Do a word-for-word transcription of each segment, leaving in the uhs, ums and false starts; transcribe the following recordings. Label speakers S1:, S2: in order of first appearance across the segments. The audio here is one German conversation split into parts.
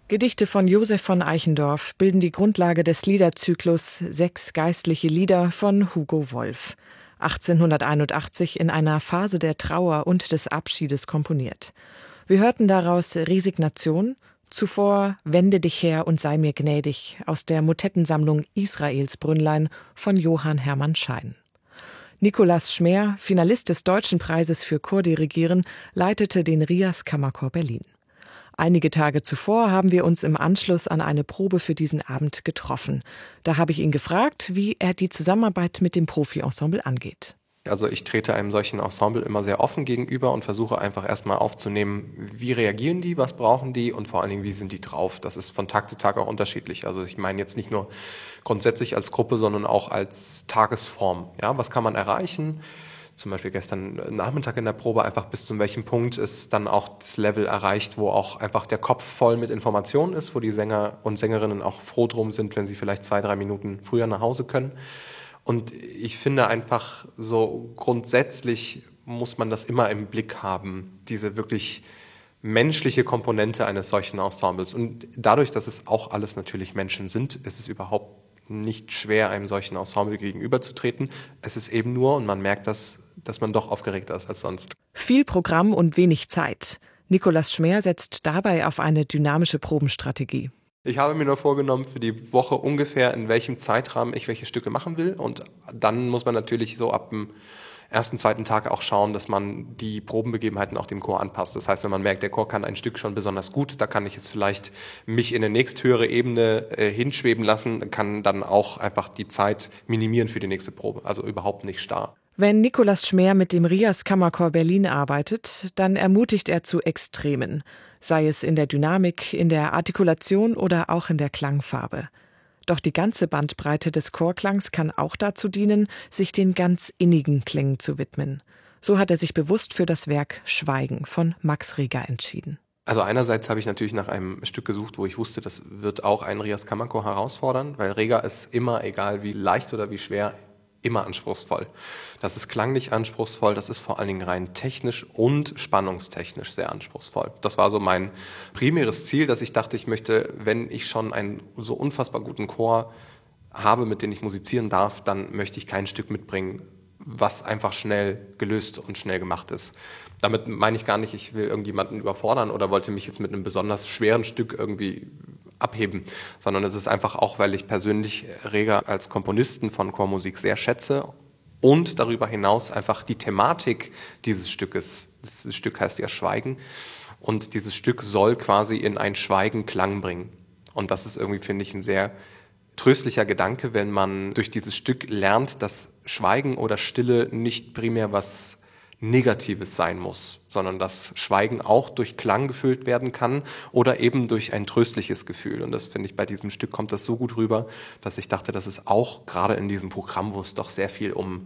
S1: Gedichte von Josef von Eichendorff bilden die Grundlage des Liederzyklus Sechs geistliche Lieder von Hugo Wolf, achtzehnhunderteinundachtzig in einer Phase der Trauer und des Abschiedes komponiert. Wir hörten daraus Resignation, zuvor Wende dich her und sei mir gnädig aus der Motettensammlung Israels Brünnlein von Johann Hermann Schein. Nikolaus Schmeer, Finalist des Deutschen Preises für Chordirigieren, leitete den Rias Kammerchor Berlin. Einige Tage zuvor haben wir uns im Anschluss an eine Probe für diesen Abend getroffen. Da habe ich ihn gefragt, wie er die Zusammenarbeit mit dem Profi-Ensemble angeht.
S2: Also ich trete einem solchen Ensemble immer sehr offen gegenüber und versuche einfach erstmal aufzunehmen, wie reagieren die, was brauchen die und vor allen Dingen, wie sind die drauf. Das ist von Tag zu Tag auch unterschiedlich. Also ich meine jetzt nicht nur grundsätzlich als Gruppe, sondern auch als Tagesform. Ja, was kann man erreichen? Zum Beispiel gestern Nachmittag in der Probe, einfach bis zu welchem Punkt ist dann auch das Level erreicht, wo auch einfach der Kopf voll mit Informationen ist, wo die Sänger und Sängerinnen auch froh drum sind, wenn sie vielleicht zwei, drei Minuten früher nach Hause können. Und ich finde einfach so grundsätzlich muss man das immer im Blick haben, diese wirklich menschliche Komponente eines solchen Ensembles. Und dadurch, dass es auch alles natürlich Menschen sind, ist es überhaupt nicht schwer, einem solchen Ensemble gegenüberzutreten. Es ist eben nur, und man merkt das, dass man doch aufgeregter ist als sonst.
S1: Viel Programm und wenig Zeit. Nikolaus Schmeer setzt dabei auf eine dynamische Probenstrategie.
S2: Ich habe mir nur vorgenommen, für die Woche ungefähr, in welchem Zeitrahmen ich welche Stücke machen will. Und dann muss man natürlich so ab dem ersten, zweiten Tag auch schauen, dass man die Probenbegebenheiten auch dem Chor anpasst. Das heißt, wenn man merkt, der Chor kann ein Stück schon besonders gut, da kann ich jetzt vielleicht mich in eine nächsthöhere Ebene äh, hinschweben lassen, kann dann auch einfach die Zeit minimieren für die nächste Probe. Also überhaupt nicht starr.
S1: Wenn Nikolaus Schmeer mit dem Rias Kammerchor Berlin arbeitet, dann ermutigt er zu Extremen, sei es in der Dynamik, in der Artikulation oder auch in der Klangfarbe. Doch die ganze Bandbreite des Chorklangs kann auch dazu dienen, sich den ganz innigen Klängen zu widmen. So hat er sich bewusst für das Werk Schweigen von Max Reger entschieden.
S2: Also einerseits habe ich natürlich nach einem Stück gesucht, wo ich wusste, das wird auch einen Rias Kammerchor herausfordern, weil Reger ist immer, egal wie leicht oder wie schwer, immer anspruchsvoll. Das ist klanglich anspruchsvoll, das ist vor allen Dingen rein technisch und spannungstechnisch sehr anspruchsvoll. Das war so mein primäres Ziel, dass ich dachte, ich möchte, wenn ich schon einen so unfassbar guten Chor habe, mit dem ich musizieren darf, dann möchte ich kein Stück mitbringen, was einfach schnell gelöst und schnell gemacht ist. Damit meine ich gar nicht, ich will irgendjemanden überfordern oder wollte mich jetzt mit einem besonders schweren Stück irgendwie abheben, sondern es ist einfach auch, weil ich persönlich Reger als Komponisten von Chormusik sehr schätze und darüber hinaus einfach die Thematik dieses Stückes, das Stück heißt ja Schweigen, und dieses Stück soll quasi in ein Schweigen Klang bringen. Und das ist irgendwie, finde ich, ein sehr tröstlicher Gedanke, wenn man durch dieses Stück lernt, dass Schweigen oder Stille nicht primär was Negatives sein muss, sondern dass Schweigen auch durch Klang gefüllt werden kann oder eben durch ein tröstliches Gefühl. Und das finde ich, bei diesem Stück kommt das so gut rüber, dass ich dachte, dass es auch gerade in diesem Programm, wo es doch sehr viel um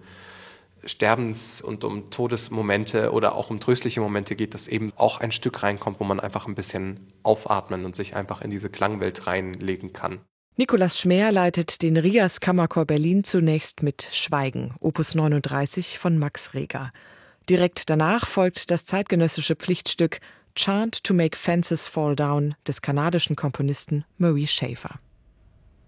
S2: Sterbens- und um Todesmomente oder auch um tröstliche Momente geht, dass eben auch ein Stück reinkommt, wo man einfach ein bisschen aufatmen und sich einfach in diese Klangwelt reinlegen kann.
S1: Nikolaus Schmeer leitet den Rias Kammerchor Berlin zunächst mit Schweigen, Opus neununddreißig von Max Reger. Direkt danach folgt das zeitgenössische Pflichtstück Chant to Make Fences Fall Down des kanadischen Komponisten Murray Schafer.